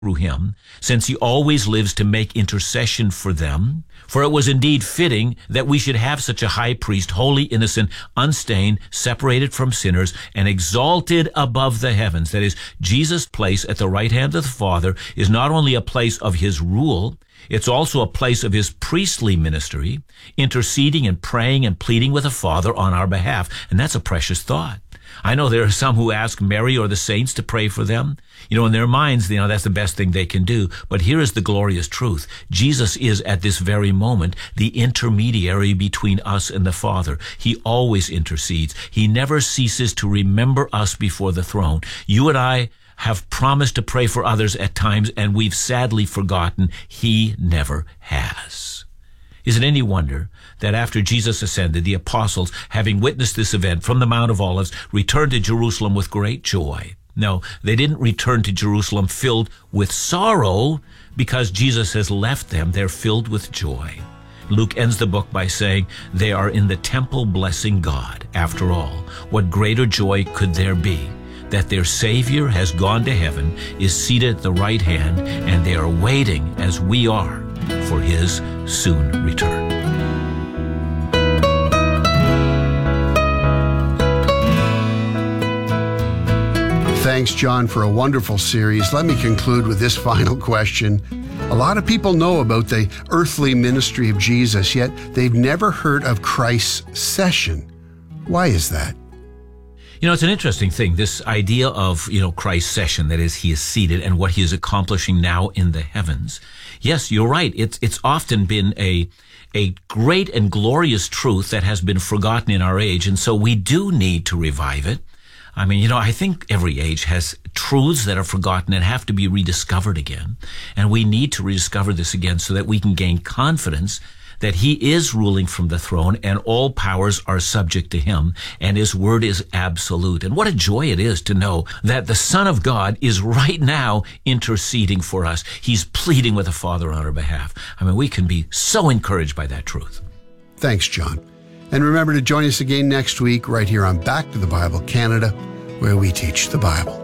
through him, since he always lives to make intercession for them. For it was indeed fitting that we should have such a high priest, holy, innocent, unstained, separated from sinners, and exalted above the heavens. That is, Jesus' place at the right hand of the Father is not only a place of his rule, it's also a place of his priestly ministry, interceding and praying and pleading with the Father on our behalf. And that's a precious thought. I know there are some who ask Mary or the saints to pray for them. In their minds, that's the best thing they can do. But here is the glorious truth. Jesus is at this very moment the intermediary between us and the Father. He always intercedes. He never ceases to remember us before the throne. You and I have promised to pray for others at times, and we've sadly forgotten. He never has. Is it any wonder that after Jesus ascended, the apostles, having witnessed this event from the Mount of Olives, returned to Jerusalem with great joy? No, they didn't return to Jerusalem filled with sorrow because Jesus has left them. They're filled with joy. Luke ends the book by saying they are in the temple blessing God. After all, what greater joy could there be that their Savior has gone to heaven, is seated at the right hand, and they are waiting, as we are, for his soon return. Thanks, John, for a wonderful series. Let me conclude with this final question. A lot of people know about the earthly ministry of Jesus, yet they've never heard of Christ's session. Why is that? It's an interesting thing, this idea of, Christ's session, that is, he is seated and what he is accomplishing now in the heavens. Yes, you're right. It's often been a great and glorious truth that has been forgotten in our age, and so we do need to revive it. I think every age has truths that are forgotten and have to be rediscovered again. And we need to rediscover this again so that we can gain confidence that he is ruling from the throne and all powers are subject to him and his word is absolute. And what a joy it is to know that the Son of God is right now interceding for us. He's pleading with the Father on our behalf. We can be so encouraged by that truth. Thanks, John. And remember to join us again next week right here on Back to the Bible Canada, where we teach the Bible.